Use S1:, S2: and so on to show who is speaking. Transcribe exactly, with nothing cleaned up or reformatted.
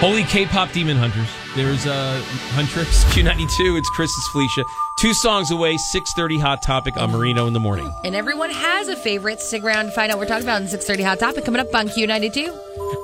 S1: Holy K-pop Demon Hunters. There's uh, Huntress, Q ninety-two. It's Chris, it's Felicia. Two songs away, six thirty Hot Topic on Marino in the morning.
S2: And everyone has a favorite. Stick around to find out what we're talking about in six thirty Hot Topic coming up on Q ninety-two.